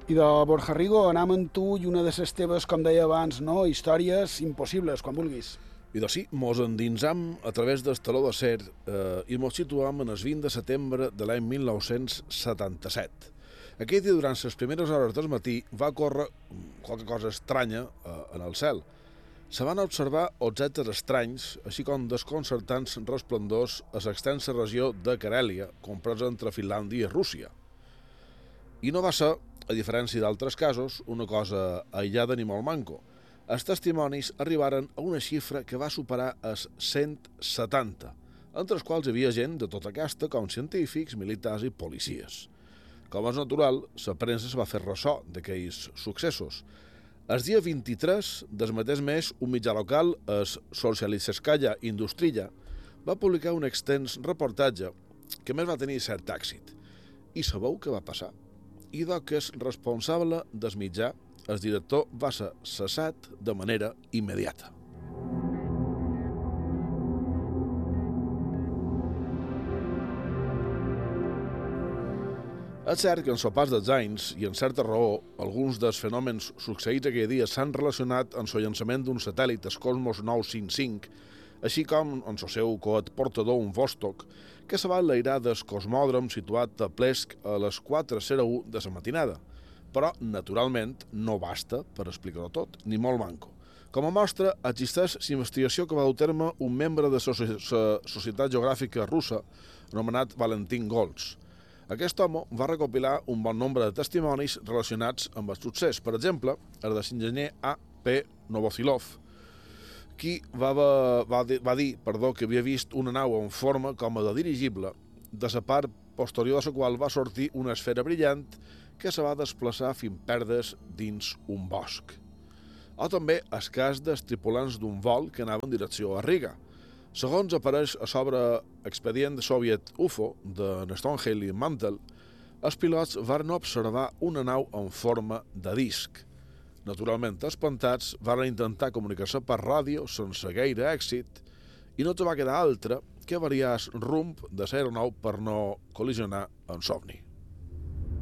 I de Borja Rigo anem amb tu i una de les teves, com deia abans, no? Històries impossibles, quan vulguis. I doncs sí, mos endinsam a través del Taló d'Acer i mos situam en el 20 de setembre de l'any 1977. Aquell dia, durant les primeres hores del matí, va córrer qualque cosa estranya en el cel. Se van observar objectes estranys, així com desconcertants resplendors a l'extensa regió de Carèlia, compresa entre Finlàndia i Rússia. I no va ser, a diferència d'altres casos, una cosa aïllada ni molt manco. Els testimonis arribaren a una xifra que va superar els 170, entre els quals hi havia gent de tota casta, com científics, militars i policies. Com és natural, la premsa es va fer ressò d'aquells successos. El dia 23 del mateix mes, un mitjà local, el Socialistskaya Industrija, va publicar un extens reportatge que més va tenir cert èxit. I sabeu què va passar? I que és responsable del mitjà, el director va ser cessat de manera immediata. És cert que en el pas dels anys, i en certa raó, alguns dels fenòmens succeïts aquell dia s'han relacionat amb el llançament d'un satèl·lit, el Cosmos 955, així com en el seu coet portador, un Vostok, que se va enlairar del cosmòdrom situat a Plesk a les 4:01 de la matinada. Però, naturalment, no basta per explicar-ho tot, ni molt manco. Com a mostra, existeix la investigació que va dur a terme un membre de la Societat Geogràfica Russa, anomenat Valentin Goltz. Aquest home va recopilar un bon nombre de testimonis relacionats amb el succés. Per exemple, el de l'enginyer A. P. Novozilov, qui va dir que havia vist una nau en forma com a de dirigible, de la part posterior de la qual va sortir una esfera brillant que se va desplaçar fins perdes dins un bosc. O també el cas dels tripulants d'un vol que anava en direcció a Riga. Segons apareix a sobre expedient soviet UFO de Stonehenge i Mantel, els pilots van observar una nau en forma de disc. Naturalment, espantats, van intentar comunicar-se per ràdio sense gaire èxit i no te va quedar altra que variar el rumb de l'aeronau per no col·lisionar amb l'ovni.